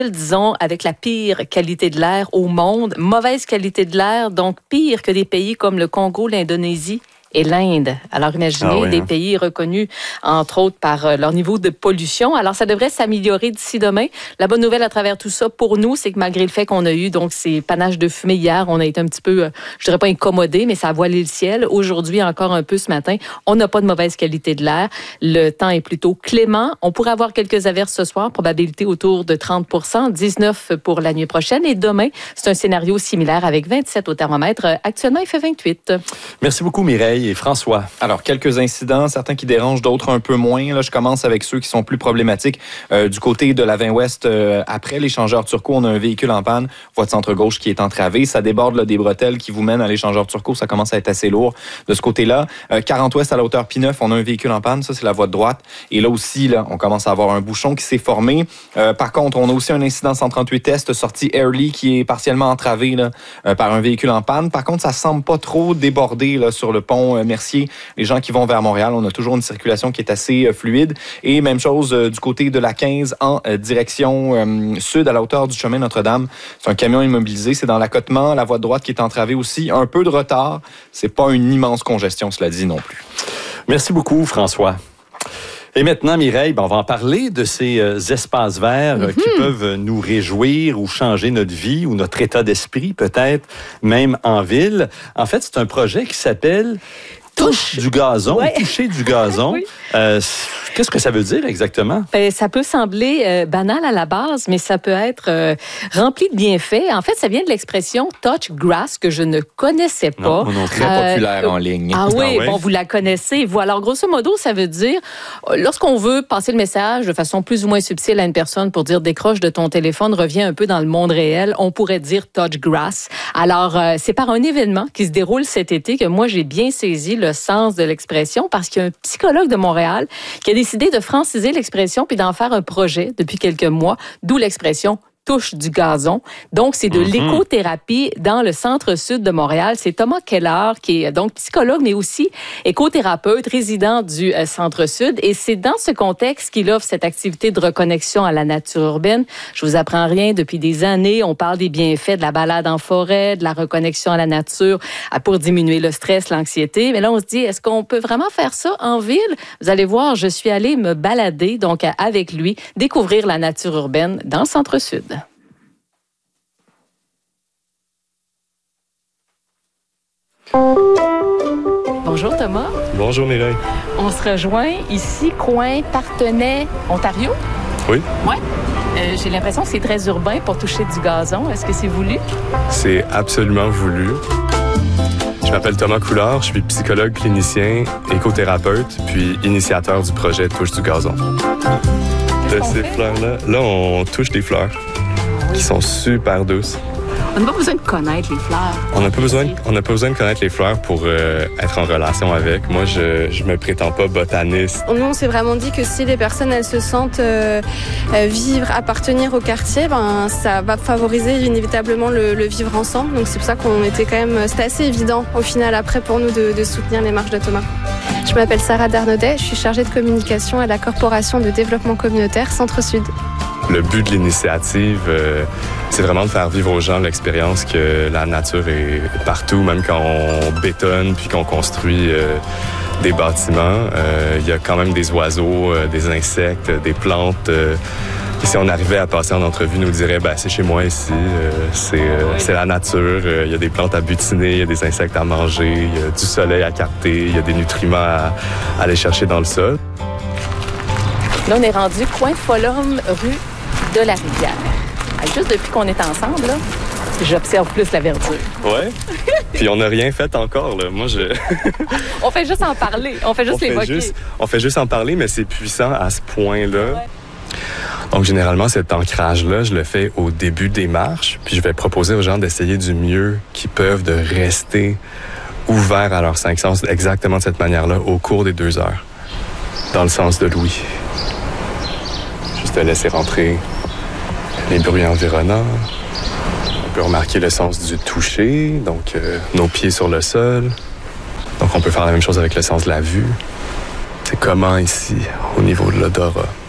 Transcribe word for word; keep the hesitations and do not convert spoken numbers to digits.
disons, avec la pire qualité de l'air au monde. Mauvaise qualité de l'air, donc pire que des pays comme le Congo, l'Indonésie et l'Inde. Alors, imaginez ah oui, des hein. pays reconnus, entre autres, par euh, leur niveau de pollution. Alors, ça devrait s'améliorer d'ici demain. La bonne nouvelle à travers tout ça, pour nous, c'est que malgré le fait qu'on a eu donc ces panaches de fumée hier, on a été un petit peu, euh, je dirais pas incommodés, mais ça a voilé le ciel. Aujourd'hui, encore un peu ce matin, on n'a pas de mauvaise qualité de l'air. Le temps est plutôt clément. On pourrait avoir quelques averses ce soir, probabilité autour de trente pour cent, dix-neuf pour la nuit prochaine. Et demain, c'est un scénario similaire avec vingt-sept au thermomètre. Actuellement, il fait vingt-huit. Merci beaucoup, Mireille. Et François. Alors, quelques incidents, certains qui dérangent, d'autres un peu moins. Là, je commence avec ceux qui sont plus problématiques. Euh, du côté de la vingt ouest, euh, après l'échangeur Turcot, on a un véhicule en panne, voie de centre-gauche qui est entravée. Ça déborde là, des bretelles qui vous mènent à l'échangeur Turcot. Ça commence à être assez lourd de ce côté-là. Euh, quarante ouest à la hauteur P neuf, on a un véhicule en panne. Ça, c'est la voie de droite. Et là aussi, là, on commence à avoir un bouchon qui s'est formé. Euh, par contre, on a aussi un incident cent trente-huit Est, sortie Airlie, qui est partiellement entravé là, euh, par un véhicule en panne. Par contre, ça semble pas trop déborder là, sur le pont euh, Mercier. Les gens qui vont vers Montréal, on a toujours une circulation qui est assez euh, fluide. Et même chose euh, du côté de la quinze en euh, direction euh, sud à la hauteur du chemin Notre-Dame. C'est un camion immobilisé. C'est dans l'accotement, la voie de droite qui est entravée aussi. Un peu de retard. C'est pas une immense congestion, cela dit non plus. Merci beaucoup, François. Et maintenant, Mireille, ben on va en parler de ces euh, espaces verts euh, mm-hmm. qui peuvent nous réjouir ou changer notre vie ou notre état d'esprit, peut-être, même en ville. En fait, c'est un projet qui s'appelle Touche du gazon, ouais. toucher du gazon. Oui. Euh, qu'est-ce que ça veut dire exactement? Ben, ça peut sembler euh, banal à la base, mais ça peut être euh, rempli de bienfaits. En fait, ça vient de l'expression touch grass que je ne connaissais pas. Non, non, très euh, populaire en ligne. Ah oui, ah ouais. Bon, vous la connaissez. Voilà. Alors, grosso modo, ça veut dire, lorsqu'on veut passer le message de façon plus ou moins subtile à une personne pour dire décroche de ton téléphone, reviens un peu dans le monde réel, on pourrait dire touch grass. Alors, euh, c'est par un événement qui se déroule cet été que moi, j'ai bien saisi le sens de l'expression parce qu'il y a un psychologue de Montréal qui a décidé de franciser l'expression puis d'en faire un projet depuis quelques mois, d'où l'expression touche du gazon. Donc, c'est de mm-hmm. l'écothérapie dans le centre-sud de Montréal. C'est Thomas Keller, qui est donc psychologue, mais aussi écothérapeute, résident du euh, centre-sud. Et c'est dans ce contexte qu'il offre cette activité de reconnexion à la nature urbaine. Je vous apprends rien. Depuis des années, on parle des bienfaits de la balade en forêt, de la reconnexion à la nature pour diminuer le stress, l'anxiété. Mais là, on se dit, est-ce qu'on peut vraiment faire ça en ville? Vous allez voir, je suis allée me balader, donc avec lui, découvrir la nature urbaine dans le centre-sud. Bonjour Thomas. Bonjour Mireille. On se rejoint ici, coin Partenay, Ontario. Oui. Oui. Euh, j'ai l'impression que c'est très urbain pour toucher du gazon. Est-ce que c'est voulu? C'est absolument voulu. Je m'appelle Thomas Coulard, je suis psychologue clinicien, écothérapeute, puis initiateur du projet Touche du gazon. De ces fleurs-là, là, on touche des fleurs qui sont super douces. On n'a pas besoin de connaître les fleurs. On n'a pas besoin, on n'a pas besoin de connaître les fleurs pour euh, être en relation avec. Moi, je, je me prétends pas botaniste. Nous, on s'est vraiment dit que si les personnes, elles se sentent euh, vivre, appartenir au quartier, ben ça va favoriser inévitablement le, le vivre ensemble. Donc c'est pour ça qu'on était quand même, c'était assez évident au final après pour nous de, de soutenir les marches de Thomas. Je m'appelle Sarah Darnaudet, je suis chargée de communication à la Corporation de développement communautaire Centre-Sud. Le but de l'initiative, euh, c'est vraiment de faire vivre aux gens l'expérience que la nature est partout, même quand on bétonne puis qu'on construit euh, des bâtiments. Euh, il y a quand même des oiseaux, euh, des insectes, des plantes. Euh, et si on arrivait à passer en entrevue, nous dirait ben, c'est chez moi ici, euh, c'est, euh, c'est la nature, euh, il y a des plantes à butiner, il y a des insectes à manger, il y a du soleil à capter, il y a des nutriments à, à aller chercher dans le sol. Là, on est rendu coin de Folhomme, rue de la Rivière. Juste depuis qu'on est ensemble, là, j'observe plus la verdure. Ouais. Puis on n'a rien fait encore, là. Moi, je... on fait juste en parler. On fait juste on l'évoquer. Fait juste, on fait juste en parler, mais c'est puissant à ce point-là. Ouais. Donc, généralement, cet ancrage-là, je le fais au début des marches. Puis je vais proposer aux gens d'essayer du mieux qu'ils peuvent de rester ouverts à leurs cinq sens exactement de cette manière-là au cours des deux heures. Dans le sens de l'ouïe. Juste de laisser rentrer les bruits environnants. On peut remarquer le sens du toucher, donc euh, nos pieds sur le sol. Donc on peut faire la même chose avec le sens de la vue. C'est comment ici, au niveau de l'odorat.